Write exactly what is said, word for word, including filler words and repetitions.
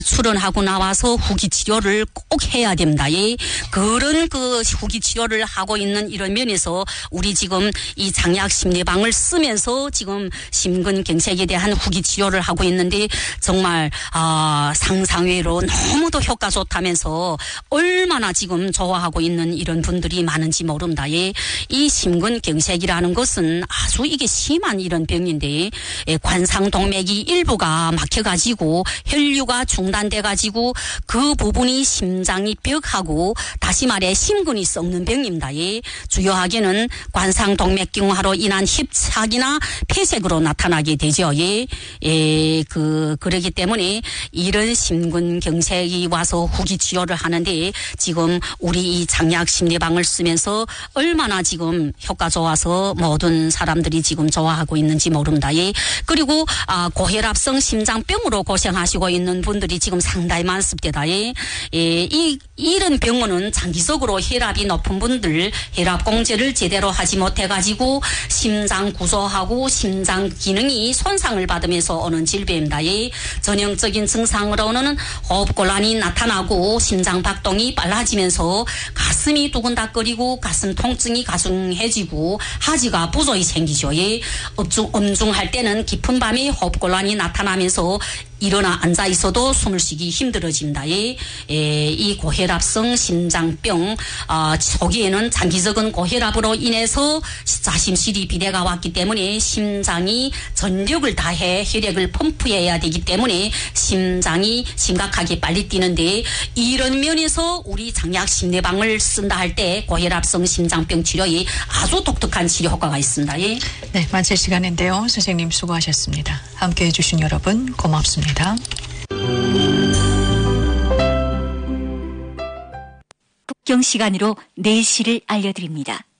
출원하고 나와서 후기 치료를 꼭 해야 됩니다. 예. 그런 그 후기 치료를 하고 있는 이런 면에서 우리 지금 이 장약 심리방을 쓰면서 지금 심근경색에 대한 후기 치료를 하고 있는데 정말 아, 상상외로 너무도 효과 좋다면서 얼마나 지금 좋아하고 있는 이런 분들이 많은지 모릅니다. 예. 이 심근경색이라는 것은 아주 이게 심한 이런 병인데 예, 관상동맥이 일부가 막혀가지고 혈류가 중 단돼가지고 그 부분이 심장이 벽하고 다시 말해 심근이 썩는 병입니다. 예. 주요하게는 관상동맥경화로 인한 협착이나 폐색으로 나타나게 되죠. 예. 예, 그 그러기 때문에 이런 심근경색이 와서 후기 치료를 하는데 지금 우리 이 장약 심리방을 쓰면서 얼마나 지금 효과 좋아서 모든 사람들이 지금 좋아하고 있는지 모릅니다. 예. 그리고 아, 고혈압성 심장병으로 고생하시고 있는 분들이 지금 상당히 많습니다. 예. 예, 이, 이런 병원은 장기적으로 혈압이 높은 분들 혈압 공제를 제대로 하지 못해가지고 심장 구조하고 심장 기능이 손상을 받으면서 오는 질병입니다. 예. 전형적인 증상으로는 호흡곤란이 나타나고 심장 박동이 빨라지면서 가슴이 두근닥거리고 가슴 통증이 가중해지고 하지가 부조히 생기죠. 예. 엄중, 엄중할 때는 깊은 밤에 호흡곤란이 나타나면서 일어나 앉아 있어도 숨을 쉬기 힘들어집니다. 예. 예, 이 고혈압성 심장병 어, 초기에는 장기적인 고혈압으로 인해서 자심실이 비대가 왔기 때문에 심장이 전력을 다해 혈액을 펌프해야 되기 때문에 심장이 심각하게 빨리 뛰는데 이런 면에서 우리 장약 심내방을 쓴다 할 때 고혈압성 심장병 치료에 아주 독특한 치료 효과가 있습니다. 예. 네, 마칠 시간인데요. 선생님 수고하셨습니다. 함께해 주신 여러분 고맙습니다. 국경 시간으로 내시를 알려드립니다.